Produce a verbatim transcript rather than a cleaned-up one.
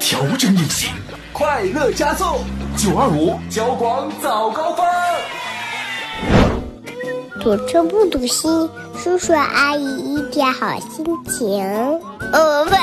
调整运行， 快乐加速， 九二五交广早高峰。 读书不读书，叔叔阿姨一点好心情。我们